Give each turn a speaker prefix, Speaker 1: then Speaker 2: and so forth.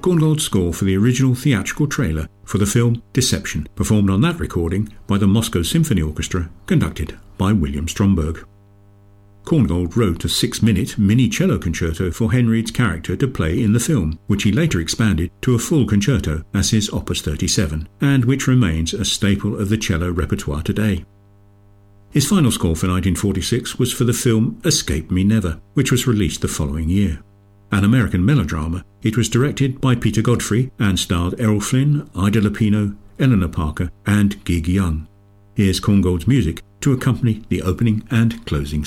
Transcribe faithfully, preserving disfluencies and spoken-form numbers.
Speaker 1: Korngold's score for the original theatrical trailer for the film Deception, performed on that recording by the Moscow Symphony Orchestra, conducted by William Stromberg. Korngold wrote a six-minute mini cello concerto for Henriet's character to play in the film, which he later expanded to a full concerto as his Opus thirty-seven, and which remains a staple of the cello repertoire today. His final score for nineteen forty-six was for the film Escape Me Never, which was released the following year. An American melodrama, it was directed by Peter Godfrey and starred Errol Flynn, Ida Lupino, Eleanor Parker and Gig Young. Here's Korngold's music to accompany the opening and closing